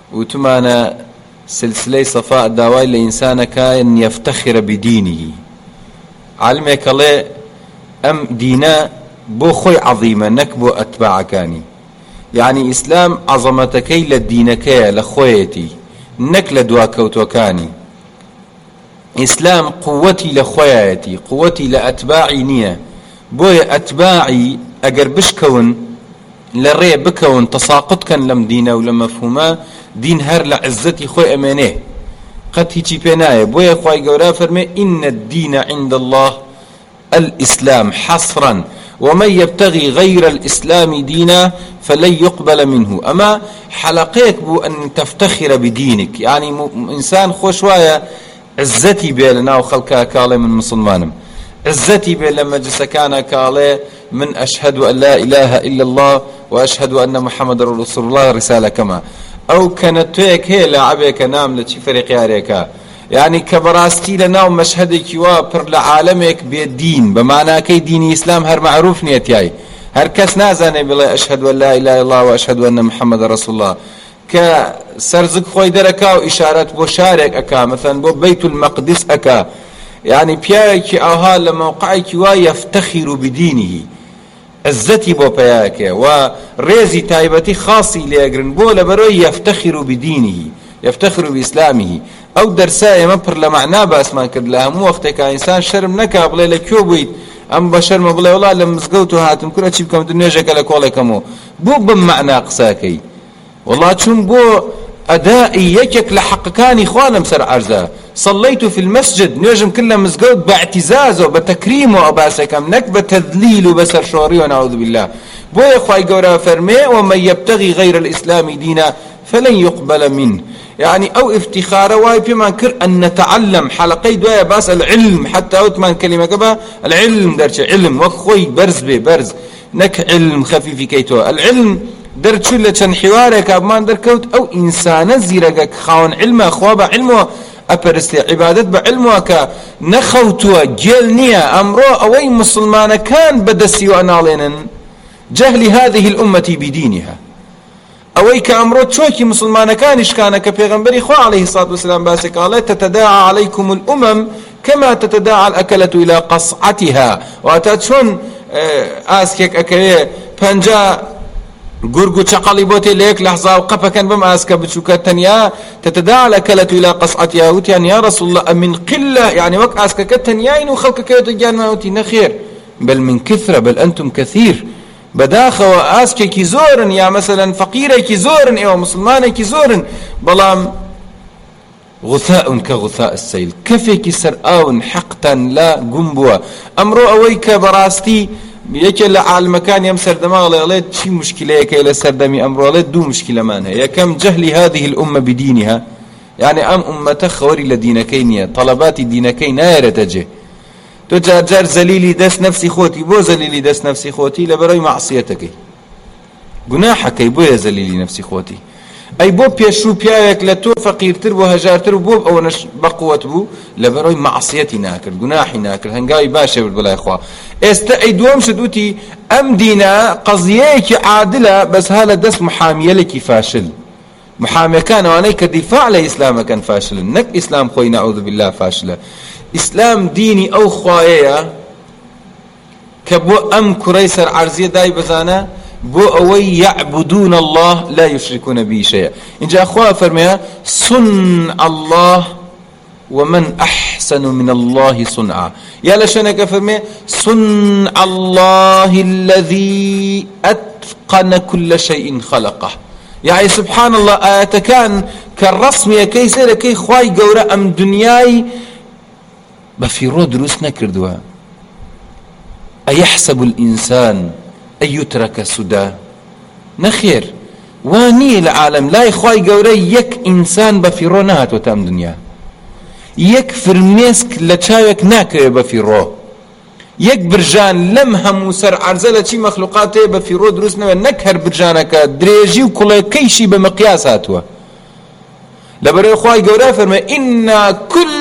وتمانا سلسلة صفاء الدواء لإنسان كان يفتخر بدينه علمك الله أم دينا بو خوي عظيمة نكبو أتباع كاني يعني إسلام عظمتكي لدينكي لخويتي نك لدواك وتوكاني إسلام قوتي لخويتي قوتي لأتباعي نية بوي أتباعي أقر بشكون لري بكون تساقط كان لم دينا ولم مفهوما دين هر لعزتي خوي أمانه قد هيجي بناية بوي خوي قورا فرمي إن الدين عند الله الإسلام حصرا ومن يبتغي غير الإسلام دينا فلن يقبل منه. أما حلقيك بو أن تفتخر بدينك يعني إنسان خوشوايا عزتي بيلنا وخلقها كالي من مسلمانم عزتي بيل لما جسكانا كالي من أشهد أن لا إله إلا الله وأشهد أن محمد رسول الله رسالة كما أو كانت هيك هي لعبك نام لشي فريق ياريكا يعني كبراستي لنا ومشهدك وابر لعالمك بالدين بمعنى كي دين إسلام هر معروف نيتياي هر كس نازاني بلا أشهد أن لا إله إلا الله وأشهد أن محمد رسول الله كسرزق خوي دركا وإشارات بو شارك أكا مثلا بو بيت المقدس أكا يعني بياك أوها لموقعك ويفتخر بدينه عزتي بو بياك وريزي تايبتي خاصي لأقرن بو لبروي يفتخر بدينه يفتخر بإسلامه أو درسايا مبر لمعنى باسمان كرد لها مو وقتك إنسان شرم نكا بلي لكيو بيت أم بشر ما بلي والله لما مزقوتو هاتم كل أشي بكم دنياجك لكولكمو بو بمعنى قساكي والله تشون بو أدائي يكك لحقكاني إخوانا مسر عرزة صليت في المسجد نجم كله مزقود باعتزاز وبتكريم وباسكم نك بتذليل وبسر شوري ونعوذ بالله بو يا إخوائي قورا فرمي ومن يبتغي غير الإسلام دينا فلن يقبل منه يعني أو افتخار واي بما كر أن نتعلم حلقي دوايا باس العلم حتى أوتمان كلمة كبا العلم درش علم وخوي برز برز نك علم خفيف كيتو العلم درت شلة شن حوارك أبمان دركوت أو إنسان زيرك خاون علمه خواب علمه أبرستي عبادت بعلمه كنخوتوا جيلنيا أمره أوي مسلمان كان بدسي وأنالين جهل هذه الأمة بدينها أوي كأمره تشوكي مسلمان كانش كان كبيغمبري خو عليه الصلاة والسلام باسك الله تتداعى عليكم الأمم كما تتداعى الأكلة إلى قصعتها وأتاتشون آسكيك أكلي بانجا قرقو تشقلي بوتي ليك لحظة وقفا كان بم آسكا بتشوكا تنيا تتداعى الأكلة إلى قصعتها وتيان يا رسول الله من قلة يعني وك آسكا كتنيا إنو خلق كيوتو جان ما وتي نخير بل من كثرة بل أنتم كثير بداخة وآسكي كي زورن يا مثلا فقيرة كي زورن إيوه مسلمانة كي زورن بلام غثاء كغثاء السيل كفيك سرآون حقا لا قنبوا أمرو أويك براستي يكي لعال مكان يمسر دماغ لغليت شي مشكلة يكي لسر دمي أمرو لغليت دو مشكلة مانها يا كم جهل هذه الأمة بدينها يعني أمة خوري لدينكين طلبات دينكين نايرة تجه تجار زليلي دس نفسي خوتي بو زليلي دس نفسي خوتي لبروي معصيتك جناحك بو يا زليلي نفسي خوتي أي بو بيشو بياك لتو فقير تربو هجار تربو أو نش بقوة بو لبروي معصيتي ناكر جناحي ناكر هنقاي باشا بالبلا يا إخوة استعيدوهم شدوتي أم دينا قضيك عادلة بس هذا دس محامية لك فاشل محامي كان وانيك دفاع لإسلام كان فاشل نك إسلام خوي نعوذ بالله فاشلة إسلام ديني أو خوايا كبو أم كريسر عرزية داي بزانا بو أوي يعبدون الله لا يشركون به شيئا إن جاء أخوة فرميها صنع الله ومن أحسن من الله صنعا يا لشانك فرميها صنع الله الذي أتقن كل شيء خلقه يعني سبحان الله آياتكان كالرسم يا كيسير كي خواي قورا أم دنياي بفيرو دروس نكردوا أيحسب الإنسان أن يترك سدى نخير واني العالم لا يخواي قوري يك إنسان بفيرو نهات وتام دنيا يك فرميسك لتشاوك ناكر بفيرو يك برجان لم هم سر عرزلة شي مخلوقاته بفيرو دروسنا نكهر برجانك دريجي وكل كيشي بمقياساتوا لبري خواي قوري فرمي إن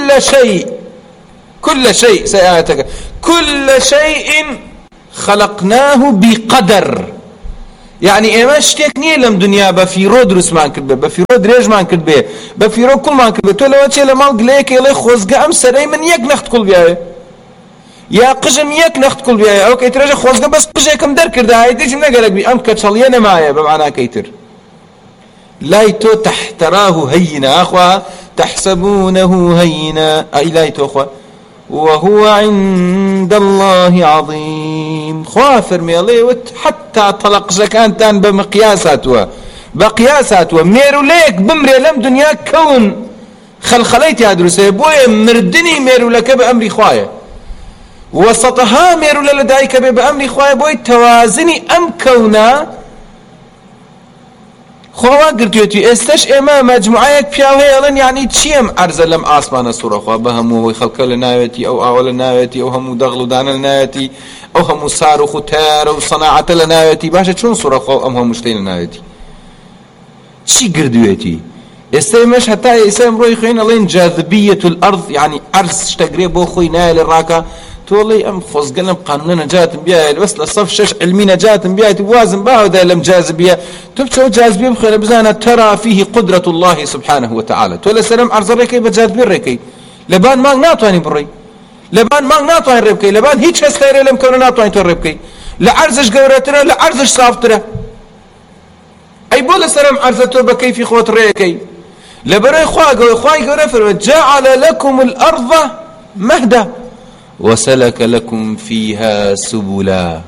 كل شيء سيأتك كل شيء خلقناه بقدر يعني ئێمە شتێک نییە لەم دنیا بە فیرۆ دروستمان کرد بێ، بە فیرۆ درێژمان کرد بێ، بە فیرۆ کوڵمان کرد بێ. تۆ لەوە چێ لە ماڵ گلەیەک ئێڵێ خۆزگە ئەم سەرەی من یەک نەخت کوڵ بیاوێ، یا قژم یەک نەخت کوڵ بیاوێ، ئەو کەیترێژە خۆزگە بەس قژێکم دەرکردایە دێژم نەگەرەک بی، ئەم کەچەڵیە نەمایە بە معناکەی تر. لای تۆ تحتراه هەیینە ئاخوا تحسبونه هەیینە، ئەی لای تۆ خوا وهو عند الله عظيم. خوا فرميلي حتى طلق زكانتان بمقياساتها بقياساتها ميرو ليك بمري لم دنيا كون خلخليت يا دروسي بوي مردني ميرو لك بأمر خوايا وسطها ميرو لدايك بأمر خوايا بوي توازني أم كونا خوا قرتيوتي استش اما مجموعه بياوهيلن يعني تشيم ارز لم اسمان سوره خوا بهم خلق لنايتي او اول نايتي او هم دغل دان لنايتي او هم صاروخ تار او صناعه لنايتي باشا شلون سوره خوا ام هم مشتين لنايتي شي قردويتي استمش حتى اسم روي خين لين جاذبيه الارض يعني ارز تقريب بو خوي نايل الراكا تولي ام خزقلم قانون نجات بيها بس للصف شش علمي نجات بيها توازن بها وذا لم جاذبيه تبتو جاذبيه بخير بزانا ترى فيه قدرة الله سبحانه وتعالى تولي سلام عرض ريكي بجاذبيه ريكي لبان ما ناتواني بري لبان ما ناتواني ريبكي لبان هيتش هستيري لم كون ناتواني تريبكي لعرزش قورتنا لعرزش صافتنا اي بول سلام عرضتو بكيفي خوت ريكي لبري خواي قورة جعل لكم الارض مهدا وسلك لكم فيها سبلا.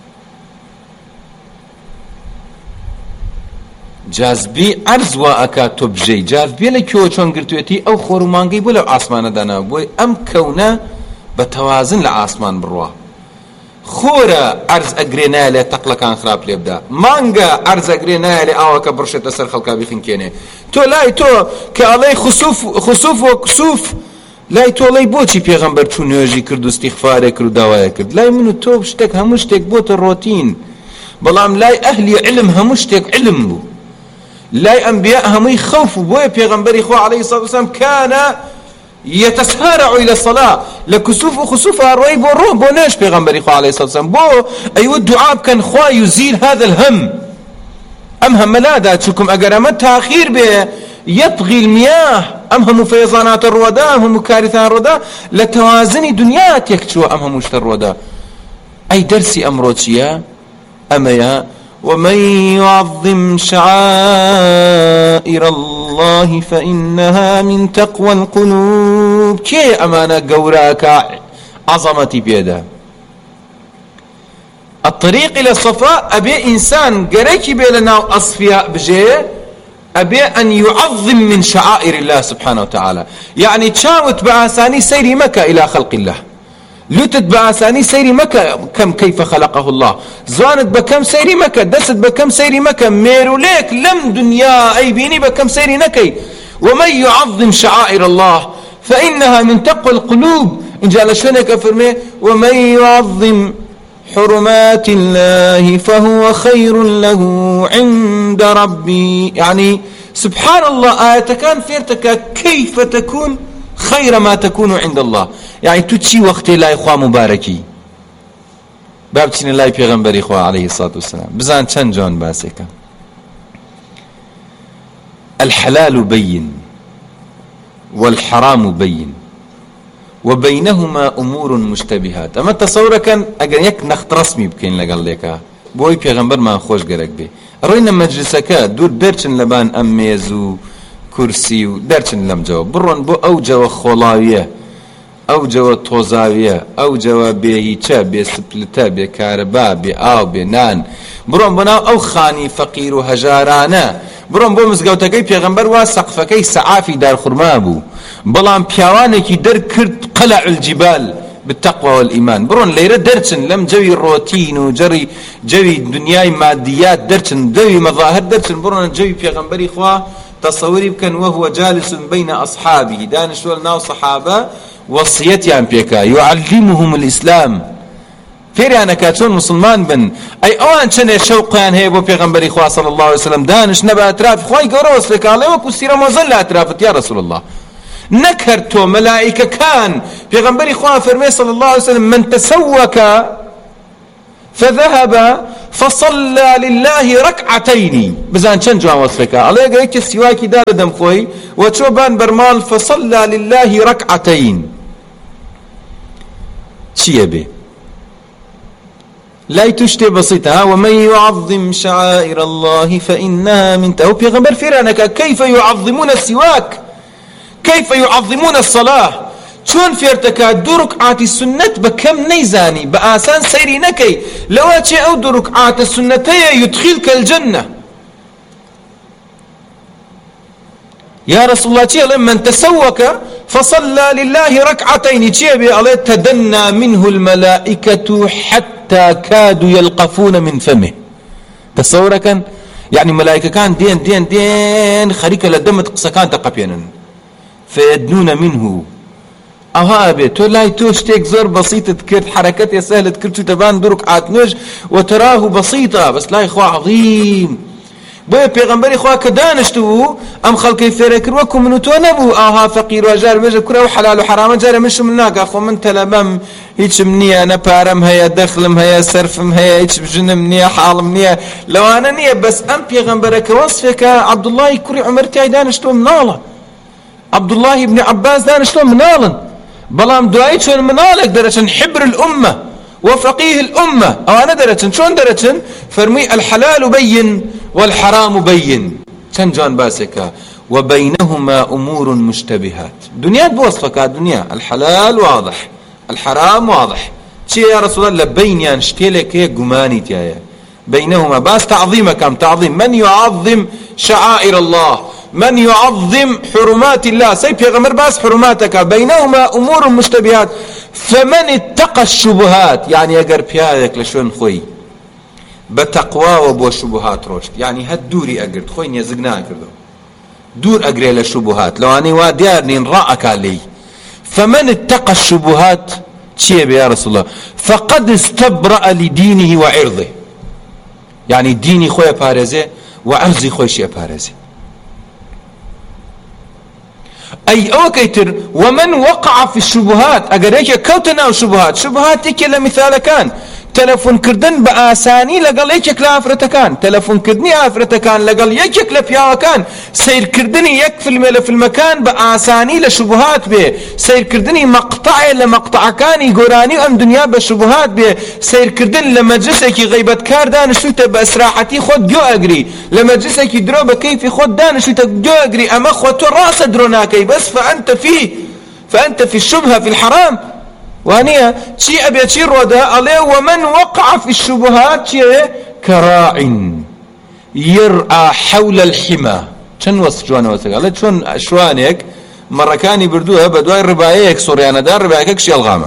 جاذبی عرض و ئەکات تۆ بژەی جاذبیە لە کێوە چۆن گرتوێتی ئەو خۆرومانگەی بۆ لەو ئاسمانەدانا بۆی ئەم کەونە بە تەوازن لە ئاسمان بڕوە. خۆرە عرض ئەگرێنایە لێ تەقلەکان خراپ لێ بدا، مانگە عرض ئەگرێنایە لێ ئاوەکە بڕشێتە سەر خەڵکا بیخنکێنێ. تۆ لای تۆ کە ئەڵێی خسوف و کسوف لای تۆڵەی بۆچی پێغەمبەر چوو نوێژی کرد و استیغفارێ کرد و داوایە کرد؟ لای من و تۆ شتێک هەموو شتێک بۆتە ڕۆتین، بەڵام لای ئەهلی علم هەموو شتێک علم بوو، لای ئەنبیا هەمووی خەوف و بۆیە پێغەمبەری خوا عەلەیهی سەڵاتو وەسەلام کانە يتسارع إلى الصلاة لكسوف وخسوف أروي بو ناش بيغمبري خوا عليه الصلاة والسلام بو أيوة الدعاء كان خوا يزيل هذا الهم أمهم لا دا تشكم أقرامت تأخير به يطغي المياه أمهم فيضانات الروداء أمهم كارثان الروداء لتوازن دنيات يكتشو أمهم وشت الروداء أي درسي أمروتيا أميا ومن يعظم شعائر الله فإنها من تقوى القلوب كي أمانة قوراك عظمتي بيدا الطريق إلى الصفاء أبي إنسان قريكي بيلنا أصفياء بجي أبي أن يعظم من شعائر الله سبحانه وتعالى يعني تشاوت بآساني سيري مكة إلى خلق الله لوتت بآساني سيري مكة كم كيف خلقه الله زوانت بكم سيري مكة دست بكم سيري مكة ميرو ليك لم دنيا أي بيني بكم سيري نكي ومن يعظم شعائر الله فإنها من تقوى القلوب إن جاء شنك فرمي ومن يعظم حرمات الله فهو خير له عند ربي يعني سبحان الله آياتكان فيرتك كيف تكون خير ما تكون عند الله يعني تتشي وقت لا إخوة مباركي بابتين الله پیغمبر إخوة عليه الصلاة والسلام بزان چند جون باسك الحلال بين والحرام بين وبينهما أمور مشتبهات أما تصور كان أجر يك نخت رسمي بكين لقال لك بوي پیغمبر ما خوش قرق بي روينا مجلسك دور درچن لبان أميزو كرسي درچن لم جواب برون بو أو جوا خلاوية أو جوا توزاوية أو جوا بيهيچا بيسبلتا بكاربا بآو بنان برون بناو أو خاني فقير وهجارانا برون بو مزگوتكي پیغمبر وا سقفكي سعافي دار خرمابو بلان پیاوانكي در كرد قلع الجبال بالتقوى والإيمان برون ليرة درچن لم جوي روتين وجري جوي دنياي ماديات درچن جوي مظاهر درچن برون جوي پیغمبري خوا تصوري بكن وهو جالس بين أصحابه دانش والناو صحابة وصيتيان بيكا يعلمهم الإسلام فيريانا كاتون مسلمان بن أي أوان چنه شوقيان هي بو پیغمبري خواه صلى الله عليه وسلم دانش نبا أطراف خواهي قروس لك عليه وكو سيرا مظل أطرافت يا رسول الله نكرتو ملائكة كان پیغمبري خواه فرمي صلى الله عليه وسلم من تسوك فذهب فصلى لله ركعتين بزان چەند جوان وەصفێکە ئەڵێ ئەگەر یەکێ سیواکی دا لە دەم خۆی وەچۆ بان بەرماڵ فصلى لله ركعتين چییە بێ لا تشتي بسيطة ومن يعظم شعائر الله فإنها من أو بيغمبر فيرانك كيف يعظمون السواك كيف يعظمون الصلاة چون فيرتكا درك عات السنة بكم نيزاني بآسان سيري نكي لواتي أو درك عات السنتي يدخلك الجنة يا رسول الله تيالي من تسوك فصلى لله ركعتين تيالي تدنى منه الملائكة حتى كادوا يلقفون من فمه تصور كان يعني ملائكة كان دين خريكة لدمت قصكان تقبينا فيدنون منه أهابي تو لا توشتك زور بسيطة تكرت حركات سهلة تكرت تبان درك عاتنج وتراه بسيطة بس لا إخوة عظيم بۆیە پێغەمبەری خوا کە دانیشتبوو ئەم خەڵکەی فێرە کرد وەکو من و تۆ نەبوو ئاها فەقیر و جار بێژە کورە و حەلال و حرامە جارە منشم ناکا خۆ من تەلەبەم هیچم نییە نە پارەم هەیە دەخلم هەیە سەرفم هەیە هیچ بژنم نییە حاڵم نییە لەوانە نییە بەس ئەم پێغەمبەرەکە وەصفێکە عەبدوڵڵاهی کوڕی عومەر تیای دانیشتۆ مناڵە عەبدوڵڵاهی بنی عەباس دانیشتۆ مناڵن بەڵام دوایی چۆن مناڵێک دەرەچن حبر الأمة وفقيه الأمة أو أنا درتن شون درتن فرمي الحلال بين والحرام بين تنجان باسكا وبينهما أمور مشتبهات دنيا بوصفك دنيا الحلال واضح الحرام واضح شي يا رسول الله بين ينشتلك قماني تيايا بينهما باس تعظيمك أم تعظيم من يعظم شعائر الله من يعظم حرمات الله سيب يا غمر باس حرماتك بينهما أمور مشتبهات فمن اتقى الشبهات يعني اگر پیادێک لە شوێن خۆی بەتەقواوە بۆ شوبهات ڕۆشت يعني هەد دووری ئەگرت خۆی نێزک ناکردەوە دوور ئەگرێ لە شوبهات لەوانەی وا دیار نین ڕائەکا لێی فمن اتقى الشبهات چییە بێ یا رسول الله فقد استبرأ لدينه وعرضه يعني دینی خۆی ئەپارێزێ وعرضی خۆیشی ئەپارێزێ أي أوكيتر ومن وقع في الشبهات أجريك كوتنا وشبهات شبهات يك لمثال كان تلفون كردن بآساني لقال يك لافرة كان تلفون كردني آفرة كان لقال يك لفيا كان سير كردني يك في المكان بآساني لشبهات به سير كردني مقطع لمقطع كان يقراني أم دنيا بشبهات به سير كردن لمجلسك غيبت كار دانشوت بأسراحتي خد جو أجري لمجلسك دروب كيف خد دانشوت جو أجري أما خد راس دروناكي بس فأنت في الشبهة في الحرام وانيا شيء أبي أشير وده عليه ومن وقع في الشبهات كراع يرعى حول الحمى شن وصف جوانا وصف قال شون شوانك مرة كان يبردوها بدواي الرباعيك سوريانا دار رباعيك شي الغامة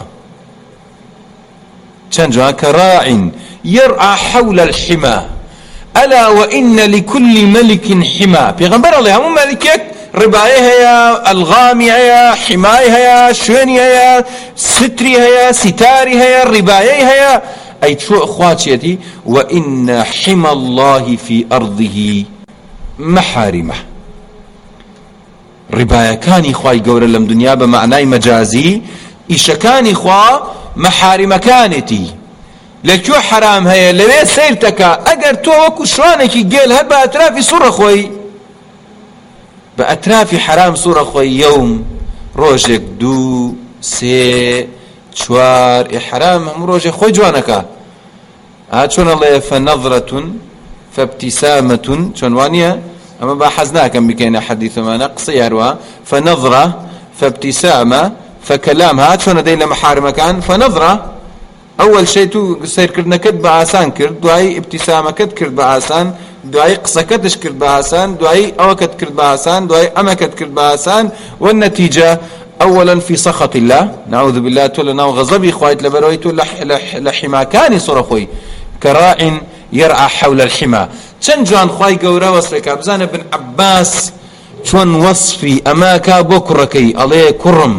شن جوانا كراع يرعى حول الحمى ألا وإن لكل ملك حمى بيغمبر الله هم ملكك رباعي هيا الغامي هيا حماي هيا شوني هيا ستري هيا ستاري هيا رباعي هيا أي شو أخواتي وإن حمى الله في أرضه محارمه ربايا كان إخوائي قول لم دنيا بمعنى مجازي إيش كان إخوة محارم كانتي لكو حرام هيا لوي سيرتك أجر توك شوانك قيل هبا أترافي صورة خوي بأترافي حرام صورة خوي يوم روجك دو سي چوار حرام هم روجك خوي جوانك هاتشون الله فنظرة فابتسامة شنوانيا أما بحزناك بكينا حديث ما نقصي هروا فنظرة فابتسامة فكلام هاتشون دينا محارم كان فنظرة أول شيء تو سير كردنا كد بعاسان كرد دعاي ابتسامة كد كرد بعاسان دعاي قصة كدش كرد بعاسان دعاي أو كد كرد بعاسان دعاي أما كد كرد بعاسان والنتيجة أولا في سخط الله نعوذ بالله تولنا وغضبي خويت لبروي تول لحما كاني صرخوي كراع يرعى حول الحمى چەند خوای گەورە وەسفێکا بزانە بن عباس چۆن وەسفی ئەماکا بۆ کوڕەکەی ئەڵێ کوڕم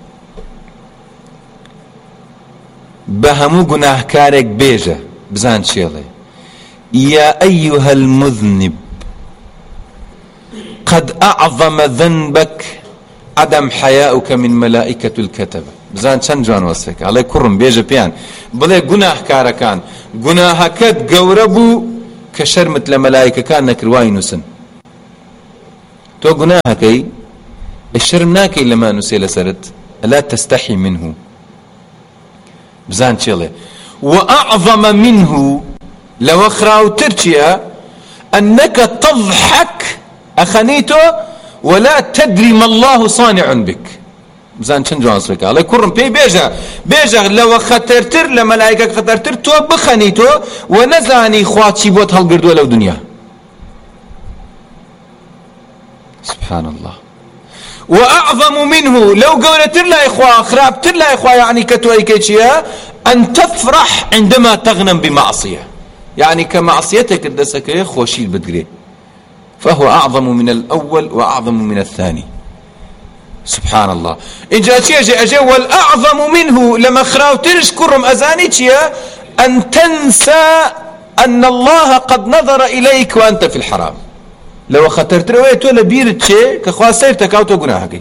بە هەموو گوناهکارێک بێژە بزان چێڵێ يا أيها المذنب قد أعظم ذنبك عدم حياؤك من ملائكة الكتبة بزان چەند جوان وەسفێکە ئەڵێ کوڕم بێژە پێیان بڵێ گوناهکارەکان گوناهەکەت گەورە بوو کە شەرمت لە مەلایکەکان نەکردوای نووسن تۆ گوناهەکەی شەرم ناکەی لەما نووسێ لەسەرت لا تستحي منه بزان چێڵێ وأعظم منه لو خراوتر چیە أنك تضحك أخنيتو ولا تدري ما الله صانع بك بزان چەند جوان سوێکە ئەڵێ کوڕم پێی بێژە لەوە خەتەرتر لە مەلایکە خەتەرتر تۆ بخەنیتۆ و نەزانی خوا چی بۆت هەڵگردووە لەو دنیا سبحان الله وأعظم منه لو قولتر لا إخوة خرابتر لا إخوة يعني كتوي كيشيا أن تفرح عندما تغنم بمعصية يعني كمعصيتك الدسكية خوشيل بدقري فهو أعظم من الأول وأعظم من الثاني سبحان الله إن جاء أجي والأعظم منه لما خراوترش كرم أزانيتيا أن تنسى أن الله قد نظر إليك وأنت في الحرام لو خطرت روي تو لبيرت شيء كخوا سيرتك أو تجناهك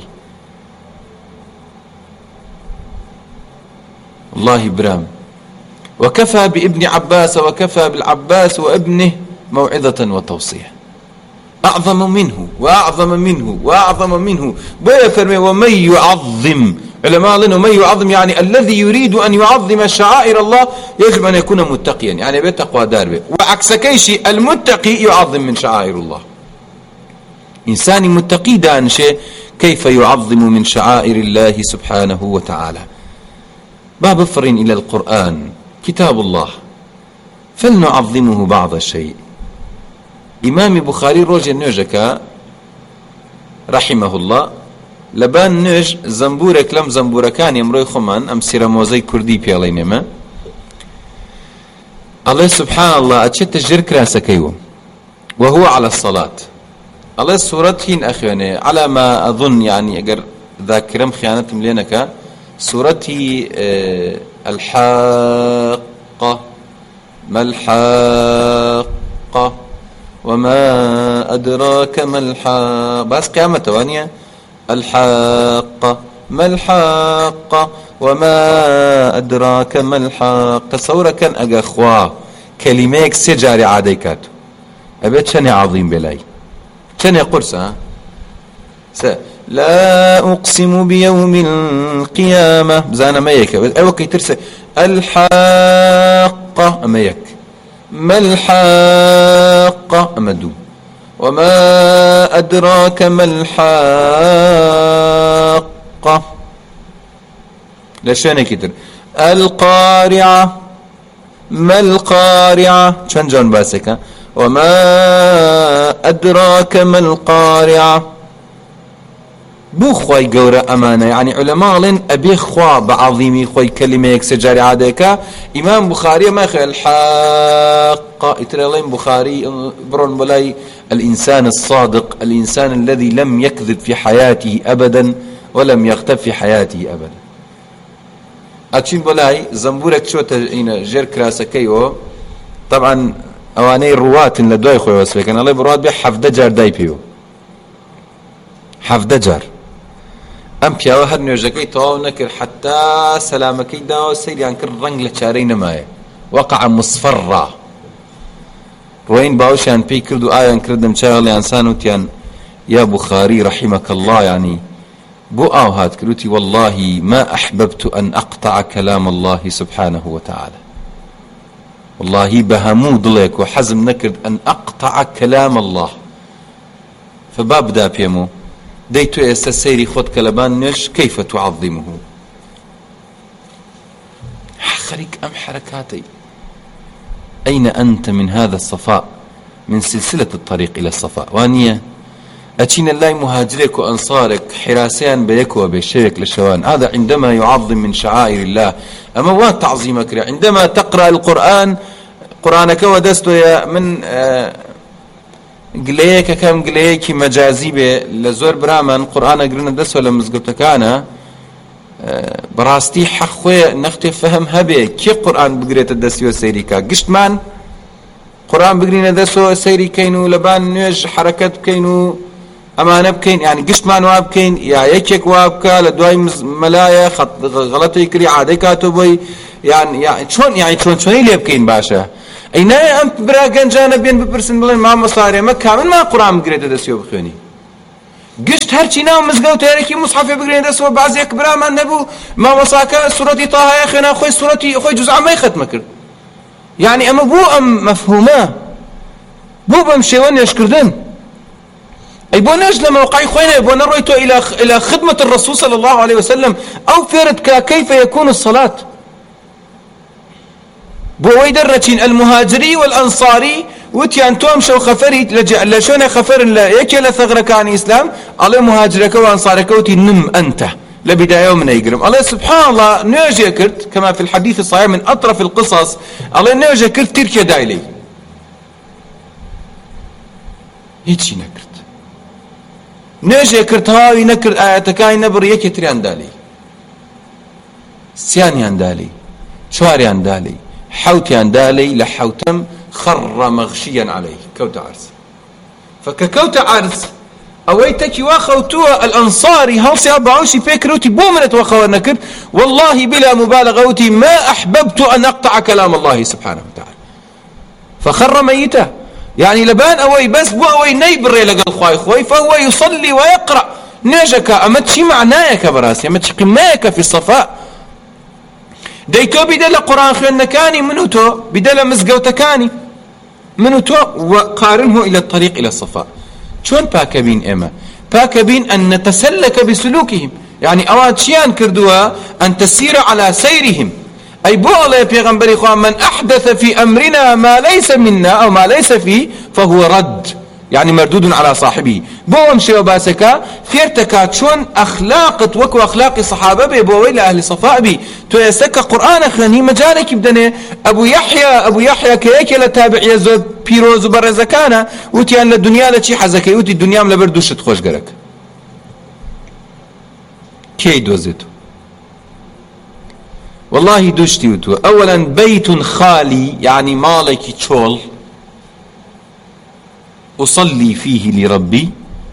والله برام وكفى بابن عباس وكفى بالعباس وابنه موعظة وتوصية أعظم منه وأعظم منه وأعظم منه بيفرمي ومن يعظم علماء لنا ومن يعظم يعني الذي يريد أن يعظم شعائر الله يجب أن يكون متقيا يعني بتقوى داربه وعكس كيشي المتقي يعظم من شعائر الله إنسان متقي دانشي كيف يعظم من شعائر الله سبحانه وتعالى باب فر إلى القرآن كتاب الله فلنعظمه بعض الشيء إمام بخاري روج نوجك رحمه الله لبان نوج زنبورك لم زنبوركان يمروي خمان أم سيراموزي كردي بيالينما الله سبحان الله أتشت جرك راسكيو وهو على الصلاة الله سورتين أخواني على ما أظن يعني أجر ذاكرم خيانتهم لينك سورتي الحاقة ما الحاقة وما أدراك ما الحاقة بس قيامة وانية الحاقة ما الحاقة وما أدراك ما الحاقة تصور كان أخواه كلميك سجاري عاديكاتو أبيت شني عظيم بلاي شني قرصة لا أقسم بيوم القيامة بزانا ميك أو كي ترسل الحاقة ميك ما الحاقة أمدو وما أدراك ما الحاقة لشاني كتر القارعة ما القارعة شان جون باسك وما أدراك ما القارعة بو خواي قورة أمانة يعني علماء لين أبي خوا بعظيمي خواي كلمة يكسجاري عاديك إمام بخاري ما يخي الحاقة إترالين بخاري برون بلاي الإنسان الصادق الإنسان الذي لم يكذب في حياته أبدا ولم يغتب في حياته أبدا أتشين بلاي زنبورك شو تجينا جير كراسكيو طبعا أواني رواة لدواي خوي واسفك أنا الله برواة بي حفدة جار داي بيو حفدة جار أم بياو هر نيوجاكي تواو نكر حتى سلامكي داو سيري عنكر رنگ لچارين ماي وقع مصفرة روين باوشان بي كردو آيان كردم شاغل انسانو تيان يا بخاري رحمك الله يعني بو هات كروتي والله ما أحببت أن أقطع كلام الله سبحانه وتعالى والله بهمو ضليك وحزم نكرد أن أقطع كلام الله فباب دا بيمو ديتو يستسيري خود كلبان نش كيف تعظمه خريك أم حركاتي أين أنت من هذا الصفاء من سلسلة الطريق إلى الصفاء وانية أتين الله مهاجرك وأنصارك حراسيان بيك وبيشيك للشوان هذا عندما يعظم من شعائر الله أما وان تعظيمك عندما تقرأ القرآن قرآنك ودستو يا من قليك كم قليك مجازي به لزور برامان قرآن قرنا دس ولا مزقبتكانا براستي حخوي نختي فهم هبه كي قرآن بقريت الدسيو سيريكا قشتمان قرآن بقرينا دسو سيري كينو لبان نيج حركات كينو ئەمانە بکەین يعني گشتمان وا بکەین یا یەکێک وا بکە لە دوای مەلایە غەڵەتەی کردی عادەی کاتۆ بۆی يعني چۆنی لێ بکەین باشە ئەی نایە ئەم برا گەنجانە بێن بپرسن بڵێن مامۆستا ئێمە کامل ما قورئان بگرێتە دەستیەوە بخوێنی گشت هەرچی ناو مزگەوتێکی مصحفێ بگرێن دەستەوە بازێک برامان نەبوو مامۆستاکە سوورەتی تاهەیە خوێنا خۆی سوورەتی خۆی جوزعەمەی ختمە کرد يعني ئەمە بوو ئەم مەفهومە بوو بەم شێوە نوێژکردن أي بوناج لما وقعي خوينا بونا رويتو إلى خدمة الرسول صلى الله عليه وسلم أو فيرت كيف يكون الصلاة بوي درتين المهاجري والأنصاري وتيان توم شو خفري لشون خفر لا يكل ثغرة كان إسلام على مهاجرك وأنصارك وتي نم أنت لبداية من يقرم الله سبحان الله نيجي كرت كما في الحديث الصحيح من أطرف القصص الله نيجي كرت تركيا دايلي هيتشي نكرت نێژێ کرد تەواوی نەکرد ئاەتەکانی نەبڕ یەکێتریان دالی سیانیان دالی چواریان دالی حوتیان دالی لە حوتەم خەڕە مەغشیەن عەلەیه کەوتە عەرز فکە کەوتە عەرز ئەوەی تەکی وا خەوتووە ئەلئەنساری هەڵسیا باوشی پێکردوتی بۆ منت وەخەوە نەکرد والله بلا مبالغة وتی ما أحببت أن أقطع كلام الله سبحانه وتعالى فخر ميتا يعني لبان أوي بس بو أوي نيبري لقل خوي فهو يصلي ويقرأ نيجك أمتشي معناك براسي أمتشي قماك في الصفاء ديتو بدل قرآن خيانكاني منوتو بدل مزقوتكاني منوتو وقارنه إلى الطريق إلى الصفاء شون باكبين إما باكبين أن نتسلك بسلوكهم يعني أواد شيان كردوا أن تسير على سيرهم أي بوغلا يا بيغمبري خوان من أحدث في أمرنا ما ليس منا أو ما ليس فيه فهو رد يعني مردود على صاحبه بوم شيء باسكا فيرتكا شون أخلاق وكو أخلاق صحابة بي بوي لأهل صفاء بي تو يسكى قرآن أخلاني مجالك بدني أبو يحيى كيك لتابع يزود بيروز برزكانا وتي أن الدنيا لشي حزكي وتي الدنيا ملبردوش تخوش قرك كي دوزتو والله دوشتي وتو أولا بيت خالي يعني مالك تشول أصلي فيه لربي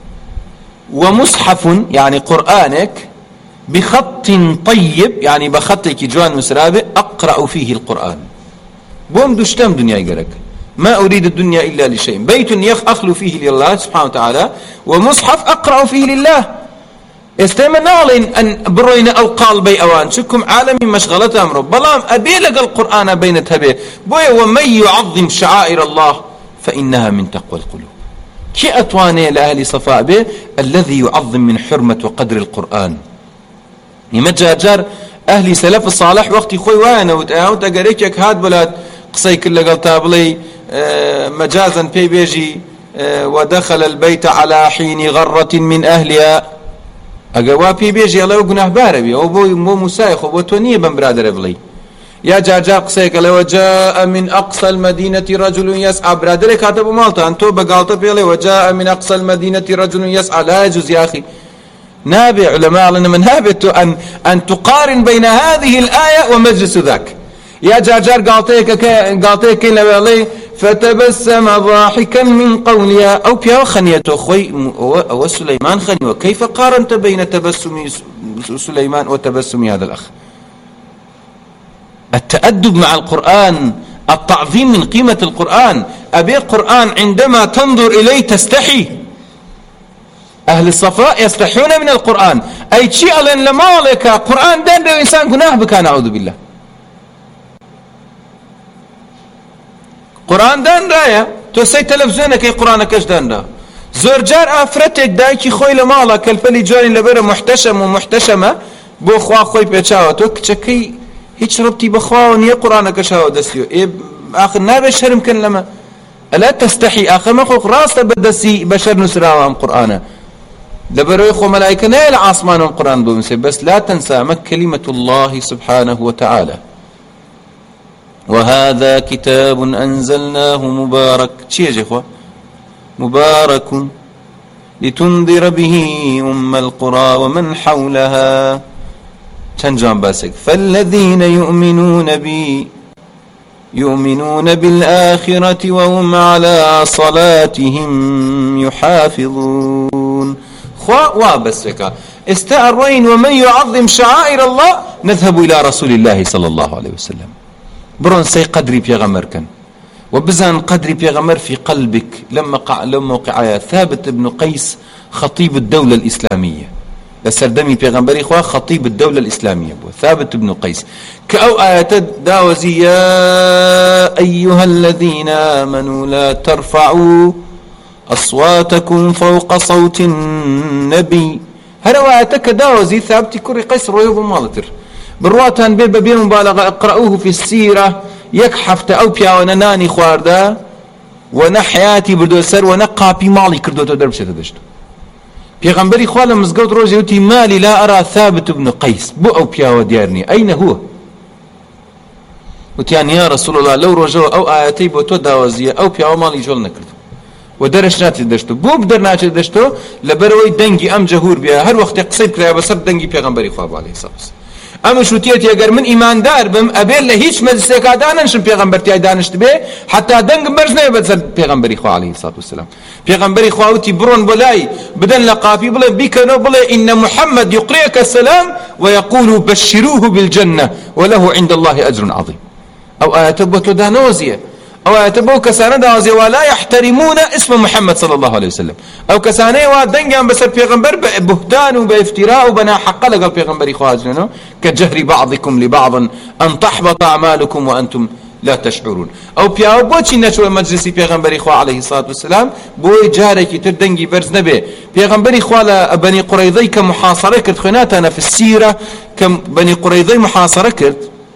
ومصحف يعني قرآنك بخط طيب يعني بخطك جوان مسرابة أقرأ فيه القرآن بوم دوشتم دنيا يقرأك ما أريد الدنيا إلا لشيء بيت أخلو فيه لله سبحانه وتعالى ومصحف أقرأ فيه لله استمنا أن بروين أو قال بي أوان شكم عالمي مشغلة أمره بلام أبي لقى القرآن بين تبه بوي ومن يعظم شعائر الله فإنها من تقوى القلوب كي أتواني لأهل صفاء به الذي يعظم من حرمة وقدر القرآن يمجاجر أهل سلف الصالح وقت خوي وانا وتقريك هاد بلاد قصي كل قلتا بلي مجازا بي بيجي ودخل البيت على حين غرة من أهلها أجوا بي بيجي الله وجناه باربي أو بو مسايخ أو تونية بمبرادر بلي يا جاجا قصيك لو جاء من أقصى المدينة رجل يسعى برادر كاتب مالطا أنتو بقالطة بيلي وجاء من أقصى المدينة رجل يسعى لا يجوز يا أخي نابع علماء لنا من هابت أن تقارن بين هذه الآية ومجلس ذاك يا جاجار قالطيك لبيلي فتبسم ضاحكا من قولها أو بيا خنيته خوي أو سليمان خني وكيف قارنت بين تبسم سليمان وتبسم هذا الأخ التأدب مع القرآن التعظيم من قيمة القرآن أبي القرآن عندما تنظر إليه تستحي أهل الصفاء يستحون من القرآن أي شيء لأن لما لك قرآن دان لو إنسان جناح بك نعوذ بالله قرآن دان رايا توسي تلفزيونك أي قرآنك إيش دان را زور جار أفرتك دايكي خوي لمالا كالفلي جارين لبرا محتشم ومحتشمة بو خوا خوي بيتشاوتو كشكي هيش ربطي بخوا ونيا قرآنك شاو دسيو إيه آخر نابي شرم كن لما ألا تستحي آخر ما خلق راس بدسي بشر نسراوهم قرآنا لبرو يخو ملائكة نيل عاصمان القرآن بومسي بس لا تنسى كلمة الله سبحانه وتعالى وهذا كتاب أنزلناه مبارك شي يا إخوة مبارك لتنذر به أم القرى ومن حولها تنجم باسك فالذين يؤمنون بالآخرة وهم على صلاتهم يحافظون خوا وابسك استأرين ومن يعظم شعائر الله نذهب إلى رسول الله صلى الله عليه وسلم. برون سي قدري بيغمر كان وبزن قدري بيغمر في قلبك. لما وقع ثابت بن قيس خطيب الدولة الإسلامية لسردمي بيغمبري خوا خطيب الدولة الإسلامية ثابت بن قيس كأو آيات داوزي يا أيها الذين آمنوا لا ترفعوا أصواتكم فوق صوت النبي. هروا آياتك داوزي ثابت كوري قيس رويب مالتر برواتان بيبا مبالغة اقرأوه في السيرة يكحفت أو بياونا ناني خواردا ونحياتي بردو سر ونقابي مالي كردو دربشة دشتو. پیغمبری خوا لە مزگەوت ڕۆژێ وتی مالی لا ئەرا ثابت بن قەیس بۆ ئەو پیاوە دیار نییە ئەینە هو وتیان یا رسول الله لەو ڕۆژەوە ئەو ئاەتەی بۆ تۆ داوەزیە ئەو پیاوە ماڵی جۆڵ نەکرد و دەرەش ناچێت دەشتۆ بۆ بدەرناچێت دەشتۆ لەبەرەوەی دەنگی ئەم جەهور بێ هەر وەختێ قسەی بکرایە بەسەر دەنگی پێغەمبەری خوا عەلەیهی سەلام ئەمەش وتیەتی ئەگەر من ئیماندار بم ئەبێ لە هیچ مەجلسێکا دانەنشم پێغەمبەر تیای دانیشت بێ حتا دەنگم بەرز نەبێ بەسەر پێغەمبەری خوا عەلەیهی سەلام. پێغەمبەری خوا وتی بڕۆن بۆ لای بدەن لە قاپی بڵێ بیکەنەوە بڵێ ئین محەممەد یقرئک السلام ويقول بشروه بالجنة وله عند الله أجر عظيم. أو آيات بۆ تۆ دانەوەزیە ئەو آيات بۆ کەسانە داوەزیە ولا يحترمون اسم محمد صلى الله عليه وسلم. أو کەسانەی وا دەنگیان بەسەر پێغەمبەر بە بوهتان و بە ئیفترا و بە ناحەقە لەگەڵ پێغەمبەری خوا ئەجرێنەوە كجهر بعضكم لبعض أن تحبط أعمالكم وأنتم لا تشعرون. أو پیاوە بۆچی نەچوە مەجلیسی پێغەمبەری خوا عەلەیهی سەڵات وسەلام بۆی جارێکی تر دەنگی بەرز نەبێ. پێغەمبەری خوا لە بەنی قوڕەیضەی کە محاصەرە کرد خوێناتانە في السیرە کە بەنی قوڕەیضەی محاصەرە کرد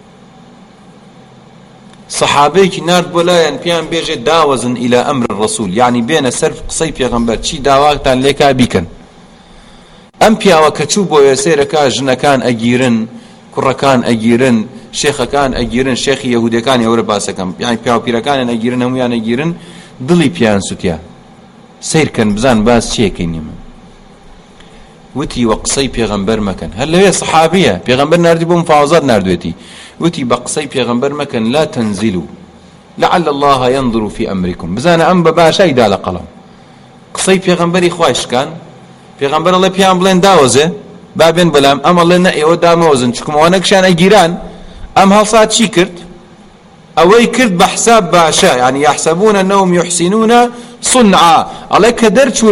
صحابەیەکی نارد بۆ لایەن پیان بێژێ داوەزن إلى أمر الرسول يعني بێنە سەر قسەی پێغەمبەر چی داواکتان لێکا بیکەن. ئەم پیاوە کە چوو بۆ سێرەکە ژنەکان ئەگیرن کوڕەکان ئەگیرن شێخەکان ئەگیرن شێخی یەهودیەکانی ئەوە باسەکەم یعنی پیاوپیرەکانیان ئەگیرن هەمویان ئەگیرن دڵی پیان سوتیا سیرکەن بزان باس چیەکەی نیمە وتی وە قسەی پێغەمبەر مەکەن هەر لەوێ سەحابیە پێغەمبەر ناردی بۆ مفاوزات ناردوێتی وتی بە قسەی پێغەمبەر مەکەن لا تنزلوا لعل الله ينظر في أمركم بزانە ئەم بە باشای دا لە قەڵەم قسەی پێغەمبەری خوایشکان پێغەمبەر ئەڵێ پیان بڵێن داوەزێ بابێن بەلام ئەم ئەڵێ نە ئێوە دامەوەزن چکمەوە نەکشان ئەگیران ئەم هەڵسات چی کرد ئەوەی کرد بە حساب باشە يعني يحسبون أنهم يحسنون صنعا ئەڵێ کە دەرچوو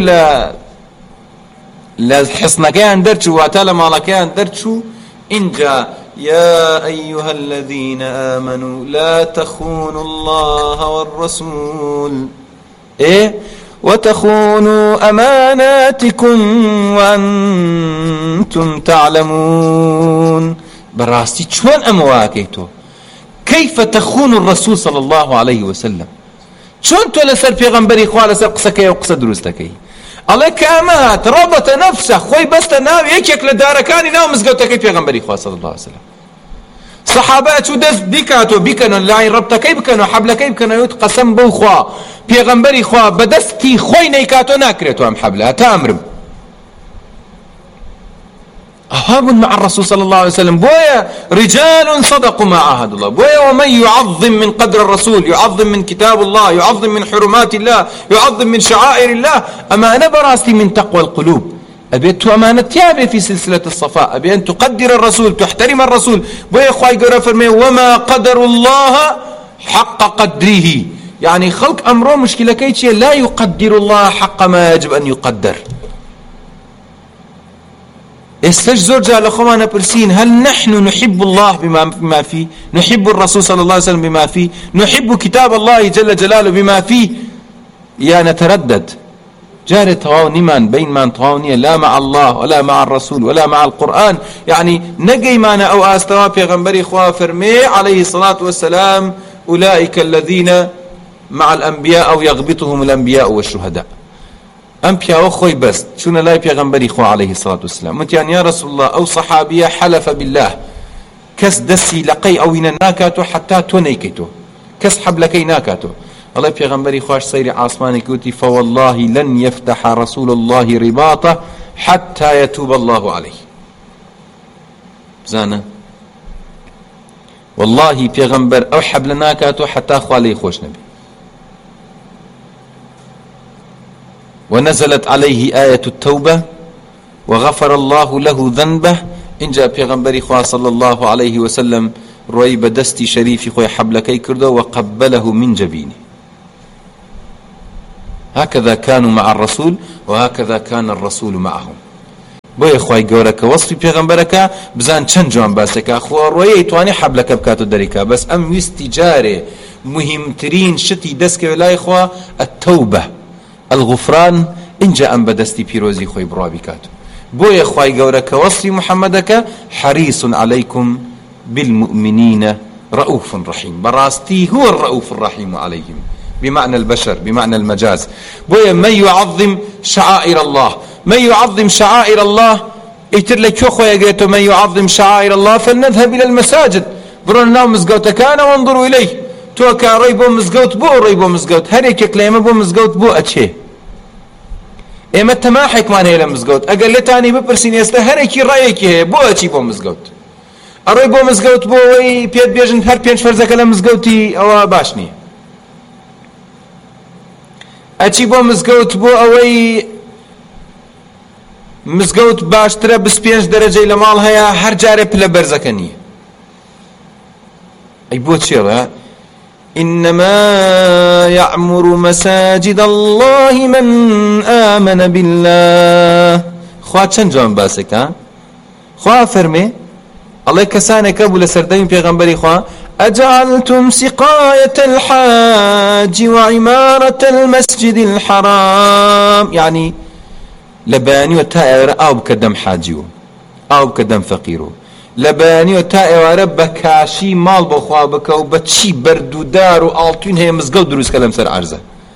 لە حسنەکەیان دەرچوو واتە لە ماڵەکەیان دەرچوو اینجا يا أيها الذين آمنوا لا تخونوا الله والرسول وتخونوا أماناتكم وأنتم تعلمون. براستي شلون أمواكيتو كيف تخون الرسول صلى الله عليه وسلم شلون تلسل في غنبري خوالة سقسكي وقصة دروستكي عليك أمات ربط نفسه خوي بس ناو يكيك لداركاني ناو مزقوتكي في غنبري خوالة صلى الله عليه وسلم صحابات شو دس بيكاتو بيكنو لاي ربطكي بكنو حبلكي بكنو يتقسم بو خوا في غنبري خوا بدستي خوي نيكاتو ناكريتو أم حبلها تامرم أهاب مع الرسول صلى الله عليه وسلم بويا رجال صدقوا ما عاهدوا الله بويا ومن يعظم من قدر الرسول يعظم من كتاب الله يعظم من حرمات الله يعظم من شعائر الله أمانة براستي من تقوى القلوب أبيت أمانة تيابي في سلسلة الصفاء أبي أن تقدر الرسول تحترم الرسول بويا خواهي قرأ فرمي وما قدر الله حق قدره يعني خلق أمره مشكلة كيتشي لا يقدر الله حق ما يجب أن يقدر. استج زوجة لخوانا برسين هل نحن نحب الله بما فيه نحب الرسول صلى الله عليه وسلم بما فيه نحب كتاب الله جل جلاله بما فيه يا نتردد جاري تواو نمان بين من تواونية لا مع الله ولا مع الرسول ولا مع القرآن يعني نقي معنا أو أستوى في غنبري خواه فرمي عليه الصلاة والسلام أولئك الذين مع الأنبياء أو يغبطهم الأنبياء والشهداء أم بيا أخوي بس شو لا بيغمبري خو عليه الصلاة والسلام متيان يا رسول الله أو صحابية حلف بالله كس دسي لقي أو ناكاتو حتى تونيكتو كس حبلكي ناكاتو الله بيغمبري خواش سير عاصماني كوتي فوالله لن يفتح رسول الله رباطه حتى يتوب الله عليه زانا والله بيغمبر أو حبل ناكاتو حتى أخو عليه خوش نبي ونزلت عليه آية التوبة وغفر الله له ذنبه إن جاء پیغمبری خواه صلى الله عليه وسلم روي بدستي شريفي خوي حبلكي كردو وقبله من جبينه. هكذا كانوا مع الرسول وهكذا كان الرسول معهم. بۆیە خوای گەورە کە وەسفی پێغەمبەرەکە بزان چەند جوان باسەکە خۆ ڕۆیەی توانی حەبلەکە بکات و دەریکا بەس ئەم ویستی جارێ مهمترین شتی دەستکەوێ لای خوا التەوبە الغفران اینجا ئەم بەدەستی پیرۆزی خۆی بڕوا بیکات. بۆیە خوای گەورە کە وەسفی محەممەدەکە حەریص عەلەیکم بالمؤمنین رؤوف رحیم. بەڕاستی هو الرؤوف الرحیم عليهم بمعنى البشر بمعنى المجاز. بويا من يعظم شعائر الله من يعظم شعائر الله يتر لك يا قيتو من يعظم شعائر الله فلنذهب إلى المساجد برون ناو مزقوت كان وانظروا إليه تو كا ريبو مزقوت بو ريبو مزقوت هريك كلمة بو مزقوت بو أتشي إما التماحك ما نهي مزقوت أقل لتاني ببرسين يستا هريك رأيك بو أتشي بو مزقوت الريبو مزقوت بو وي بيد بيجن هر بينش فرزك لمزقوتي أو باشني أتشي بو مزقوت بو أوي مزگەوت باشترە 25 دەرەجەی لە ماڵ هەیە هەر جارێ پلە بەرزەکە نییە. ئەی بۆ چێڵە إنما يعمر مساجد الله من آمن بالله. خوا چەند جوان باسێکە خوا فەرمێ ئەڵێ کەسانێکە بوو لە سەردەمی پێغەمبەری خوا أجعلتم سقاية الحاج وعمارة المسجد الحرام يعني لباني وتائر أو بكدم حاجيو أو بكدم فقيرو لباني وتائر بكاشي مال بخوا بكا وبتشي بردو دار وآلتوين هي مزقود دروس كلام سر عرزة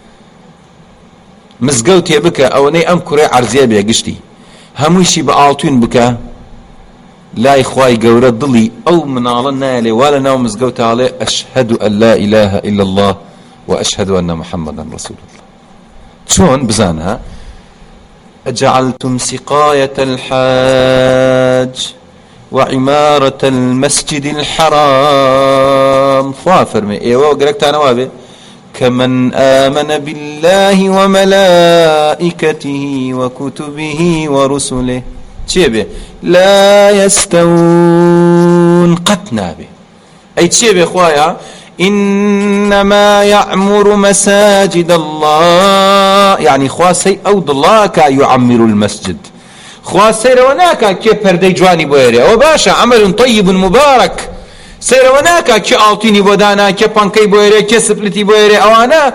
مزقود يبكا أو ني أم كوري عرزية بيقشتي هموشي بآلتوين بكا لا إخواي قورة ضلي أو من على لي ولا ناو مزقود عليه أشهد أن لا إله إلا الله وأشهد أن محمدا رسول الله. شون بزانها أجعلتم سقاية الحاج وعمارة المسجد الحرام فافرمي ايوه وقرأت أنا وابي كمن آمن بالله وملائكته وكتبه ورسله تشيبه لا يستوون قتنا به أي تشيبه خوايا إنما يعمر مساجد الله يعني خواسي أود الله كا يعمر المسجد خواسي روناكا كي پردي جواني بويري وباشا عمل طيب مبارك سير وناكا كي آلتيني بودانا كي بانكي بويري كي سبلتي بويري أوانا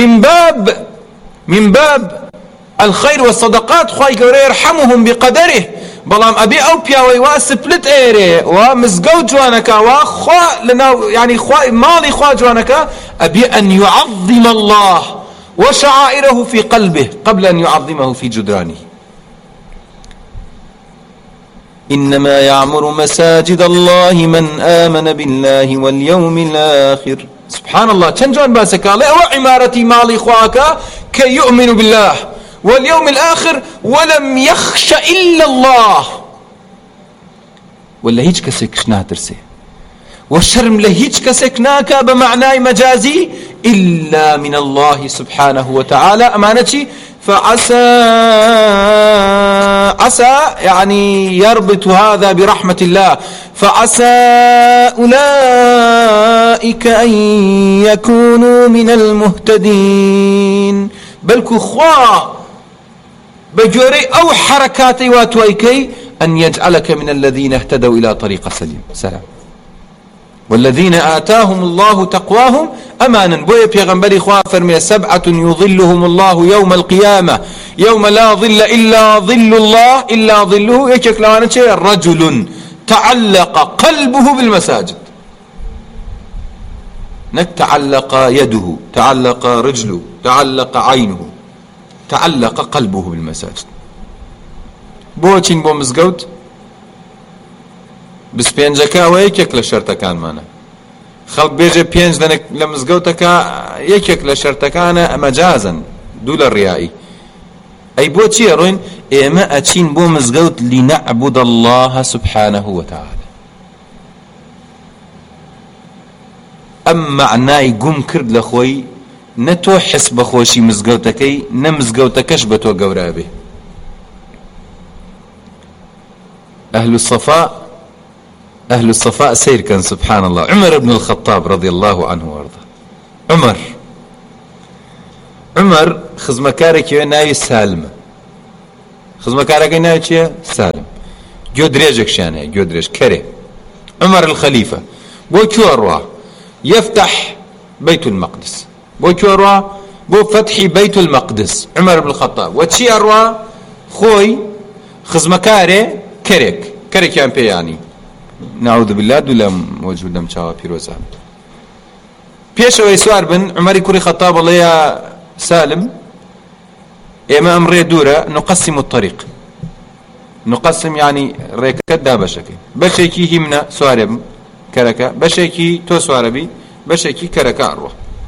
من باب الخير والصدقات خواي قوري يرحمهم بقدره بلام أبي أو بياوي واسبلت إيري ومزقو جوانكا وخوا لنا يعني خوا مالي خوا جوانكا أبي أن يعظم الله وشعائره في قلبه قبل أن يعظمه في جدرانه. إنما يعمر مساجد الله من آمن بالله واليوم الآخر. سبحان الله تنجون باسك الله وعمارتي مالي خواكا كي يؤمن بالله واليوم الآخر ولم يخش إلا الله. ولا هيج كسك ناترسي والشرم لهيج كسك ناكا بمعنى مجازي إلا من الله سبحانه وتعالى أمانتي عسى يعني يربط هذا برحمة الله فعسى أولئك أن يكونوا من المهتدين بلكو خوا بجوري أو حركاتي واتويكي أن يجعلك من الذين اهتدوا إلى طريق سلام والذين آتاهم الله تقواهم أمانا بويا بيغنبري خواه فرمي 7 يظلهم الله يوم القيامة يوم لا ظل إلا ظل الله إلا ظله يكيك لوانا رجل تعلق قلبه بالمساجد تعلق يده تعلق رجله تعلق عينه تعلق قلبه بالمساجد بوچين بو مزقوت بس پێنجەکە ئەوە یەکێک لە شەرتەکانمانە خەڵک بێژێ پێنج دەنێک لە مزگەوتەکە یەکێک لە شەرتەکانە مەجازن دوو لە ڕیایی ئەی بۆ چییە ڕۆین ئێمە ئەچین بۆ مزگەوت لنعبد الله سبحانه وتعالى ئەم معنای گوم کرد لە خۆی نە تۆ حس بەخۆشی مزگەوتەکەی نە مزگەوتەکەش بە تۆ گەورە بێ أهل الصفاء سير كان سبحان الله. عمر بن الخطاب رضي الله عنه وارضاه. عمر خزمكارك ناوي سالم، خزمكارك ناوي سالم، جو دريجك شانه، جو دريج كره. عمر الخليفة بو كوروا يفتح بيت المقدس، بو كوروا بو فتح بيت المقدس. عمر بن الخطاب وتشي أروا خوي خزمكاري كرك يعني بياني نعوذ بالله دولا موجود لم شاوا بيروزان بيش ويسوار بن عمر كوري خطاب الله يا سالم إما أمر دورة نقسم الطريق، نقسم يعني ريكت دا بشكي همنا سوارب كركا، بشكي تو سواربي، بشكي كركا أروح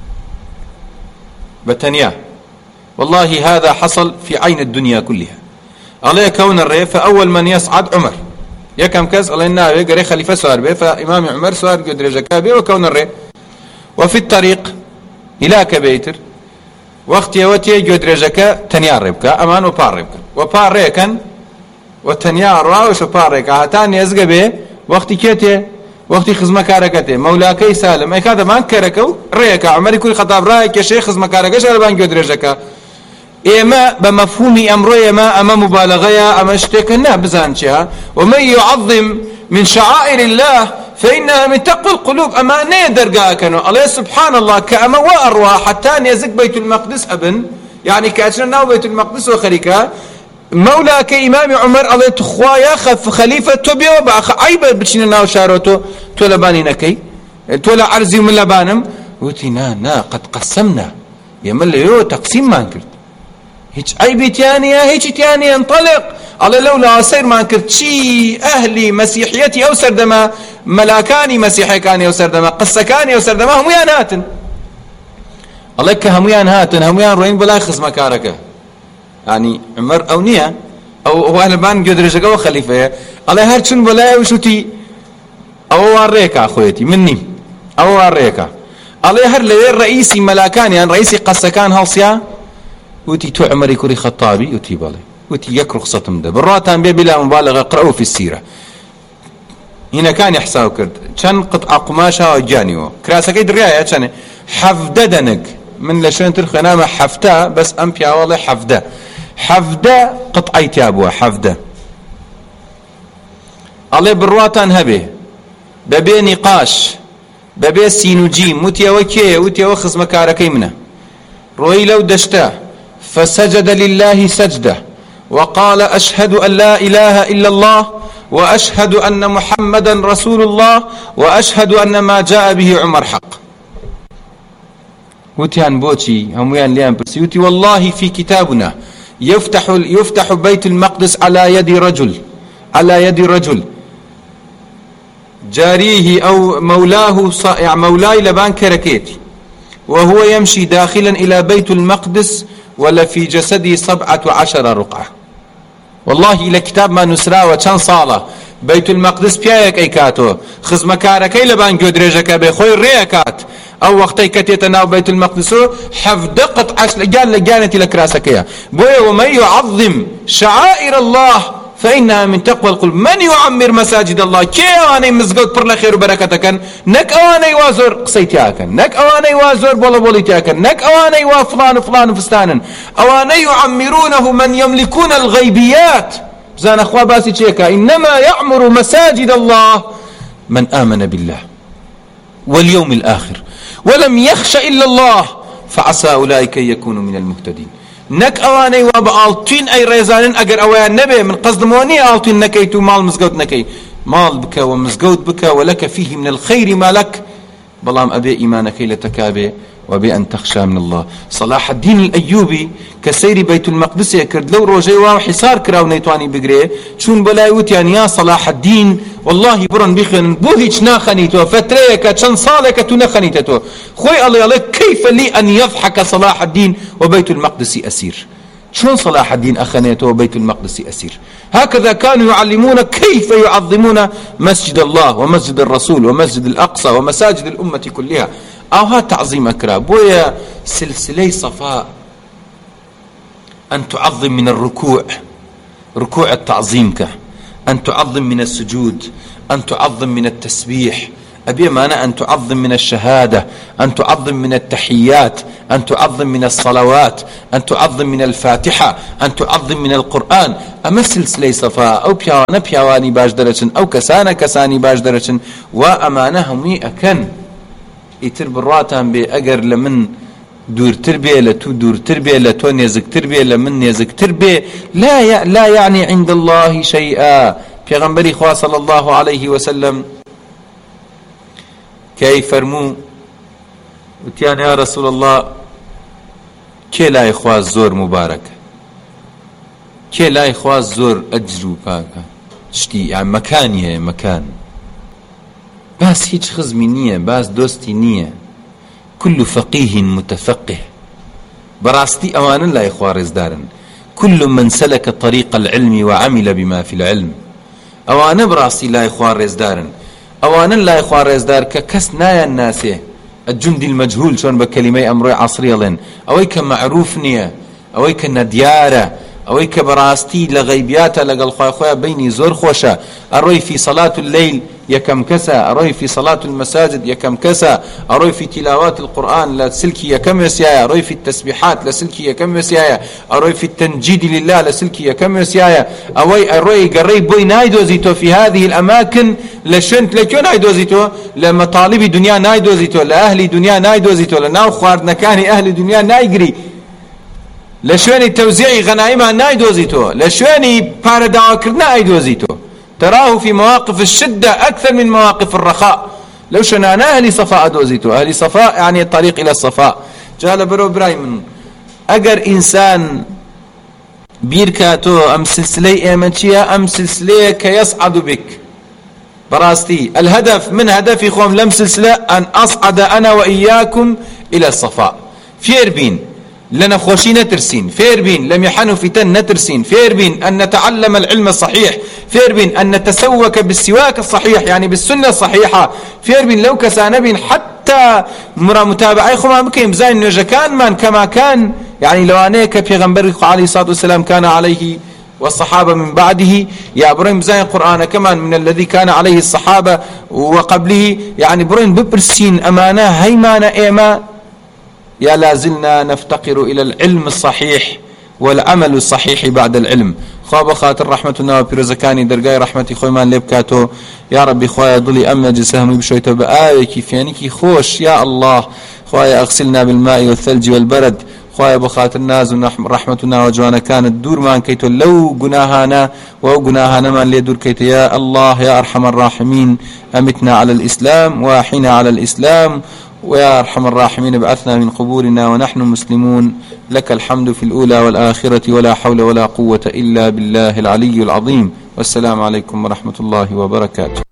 بتنياه. والله هذا حصل في عين الدنيا كلها. الله كون الري فأول من يصعد عمر يكم كز الله النبي قري خليفة سوار به فإمام عمر سوار قدر جكابي وكون الري. وفي الطريق إلى كبيتر وقت يوتي قدر جكا تنيار ربكا أمان وبار ربكا وبار ريكن وتنيار راوش وبار ريكا هاتان يزق به وقت كيتي وقت خزمة كاركته مولاكي سالم أي كذا ما كركو ريكا عمر يكون خطاب رايك يا شيخ خزمة كاركش على بان قدر جكا إما بمفهوم أمره ما أما مبالغة أما اشتكنا بزانشها. ومن يعظم من شعائر الله فإنها من تقوى القلوب. أما نيدر قاكنوا الله سبحان الله كأما وأروى حتى يزق بيت المقدس أبن يعني كأتنا بيت المقدس وخليكا مولاك إمام عمر الله تخوايا خف خليفة توبيا وبأخ عيبا بتشينا وشاروتو تولا باني نكي تولا عرزي من لبانم وتنا قد قسمنا يمل يو تقسيم ما انكرت هيك عيبي تانية هيك تانية انطلق. الله لولا سير ما انكرت شي أهلي مسيحيتي أو سردما ملاكاني مسيحي كاني أو سردما قصة كاني أو سردما هم ويان هاتن الله كهم هاتن هم ويان روين بلا يخص مكاركه يعني عمر أو نية أو أهل بان قدرش أو خليفة الله هرشون بلا وشوتي أو واريكا أخويتي مني أو واريكا الله هر لي الرئيسي ملاكان يعني رئيسي قصة كان هالصيا وتي تو عمر يكوري خطابي وتي بالي وتي يكرخ صتم ده براتان بلا مبالغة قرأوا في السيرة. هنا كان يحساو كرد كان قطع قماشة وجانيو كراسة كيد رياية كان حفددنك من لشان ترخنا ما حفتا بس أمبيا والله حفدة قطعي تابوا حفدة الله برواتان هبه ببي نقاش ببي سينوجيم وتيا وخص مكاركي منه روي لو دشته فسجد لله سجده وقال أشهد أن لا إله إلا الله وأشهد أن محمدا رسول الله وأشهد أن ما جاء به عمر حق. وتيان بوتي هميان ليان برسيوتي والله في كتابنا يفتح بيت المقدس على يد رجل جاريه أو مولاه مولاي لبان كركيتي وهو يمشي داخلا إلى بيت المقدس ولا في جسده 17 رقعة. والله إلى كتاب ما نسرا وكان صالة بيت المقدس بيايك أيكاتو خزمكاركي لبان قدرجك بخوي ريكات أو وقتي كتيتنا بيت المقدس حفدقت لجانتي لكراسكيا بويا. ومن يعظم شعائر الله فإنها من تقوى القلوب. من يعمر مساجد الله كي أواني مزقود پر لخير وبركتكن نك أواني وازور قصيتياكن نك أواني وازور بولبوليتياكن نك أواني وفلان فستانا أواني يعمرونه من يملكون الغيبيات زان أخوة باسي تشيكا. إنما يعمر مساجد الله من آمن بالله واليوم الآخر ولم يخش إلا الله فعسى أولئك يكونوا من المهتدين. نك أواني وبالطين أي ريزانين أجر أوان نبي من قصد مواني ألطين نكيتو مال مزقود نكي مال بك ومزقود بك ولك فيه من الخير ما لك بلام أبي إيمانك لتكابي وبأن تخشى من الله. صلاح الدين الأيوبي كسير بيت المقدس يكرد لو روجي وحصار كراو نيتواني بقريه شون بلايوت يعني يا صلاح الدين والله برن بيخن بوهيش ناخنيتو فتريك كان صالك تنخنيتو خوي الله كيف لي أن يضحك صلاح الدين وبيت المقدس أسير. شون صلاح الدين أخنيته وبيت المقدس أسير. هكذا كانوا يعلمون كيف يعظمون مسجد الله ومسجد الرسول ومسجد الأقصى ومساجد الأمة كلها. أوها تعظيم أكرا بويا سلسلة صفاء أن تعظم من الركوع ركوع التعظيمك أن تعظم من السجود، أن تعظم من التسبيح، أبي معنى أن تعظم من الشهادة، أن تعظم من التحيات، أن تعظم من الصلوات، أن تعظم من الفاتحة، أن تعظم من القرآن. أما السلسلة صفاء أو بيواني باش درجن أو كساني باش درجن وأمانهم أكن يتر برواتان بأجر لمن دور تربية لتو دور تربية لتو نيزك تربية لمن نيزك تربية لا يعني عند الله شيئا. پیغمبری خواه صلی الله عليه وسلم كي فرمو وتيان يا رسول الله كي لا إخوة زور مبارك، كي لا إخوة زور أجرو باكا شتي يعني مكاني مكان بس هيج خزمي نية بس دوستي نية. كل فقيه متفقه براستي أوان لا إخوة رزدارن. كل من سلك طريق العلم وعمل بما في العلم أوان براستي لا إخوة رزدارن. أوان لا إخوة رزدار ككس نايا الناس الجندي المجهول شون بكلمة أمر عصرية لن أويك معروف نية أويك نديارة أويك براستي لغيبياتا لقل خواه بيني زور خوشا أروي في صلاة الليل يكم كسا، أروي في صلاة المساجد يكم كسا، أروي في تلاوات القرآن لسلكي يكم يسيايا، أروي في التسبيحات لسلكي يكم يسيايا، أروي في التنجيد لله لسلكي يكم يسيايا، أروي قريب بوي نايدوزيتو في هذه الأماكن لشنت لكيو نايدوزيتو لمطالب دنيا نايدوزيتو لأهل دنيا نايدوزيتو لناو خوارد نكاني أهل دنيا نايقري لشواني توزيعي غنائمها نايدوزيتو لشواني بارداوكرنا نايدوزيتو. تراه في مواقف الشدة أكثر من مواقف الرخاء. لو شنانا أهل صفاء دوزيتو، أهل صفاء يعني الطريق إلى الصفاء. جال برو برايمن أجر إنسان بيركاتو أم سلسلة أمنشية أم سلسلة كيصعد بك براستي. الهدف من هدفي خوم لم سلسلة أن أصعد أنا وإياكم إلى الصفاء. فيربين لنا خوشي نترسين، فيربين لم يحنوا فتن نترسين، فيربين أن نتعلم العلم الصحيح، فيربين أن نتسوك بالسواك الصحيح يعني بالسنة الصحيحة، فيربين لو كسانبين حتى متابعي خما بكيم زين نجا كان من كما كان يعني لو أنيك بيغمبر عليه الصلاة والسلام كان عليه والصحابة من بعده يا برين بزين القرآن كمان من الذي كان عليه الصحابة وقبله يعني برين ببرسين أمانة هيمانة إيما. يا لازلنا نفتقر إلى العلم الصحيح والعمل الصحيح بعد العلم. خواب خاطر رحمتنا وبرزكاني درقاي رحمتي خويمان لبكاتو يا ربي خوايا ضلي أمنا جسهم بشويته بآيكي فيانيكي خوش يا الله خوايا أغسلنا بالماء والثلج والبرد. خوايا بخاطر الناس رحمتنا وجوانا كانت دور مان كيتو لو قناهانا وقناهانا من لي دور كيتو يا الله يا أرحم الراحمين أمتنا على الإسلام وأحينا على الإسلام ويا أرحم الراحمين ابعثنا من قبورنا ونحن مسلمون. لك الحمد في الأولى والآخرة ولا حول ولا قوة إلا بالله العلي العظيم. والسلام عليكم ورحمة الله وبركاته.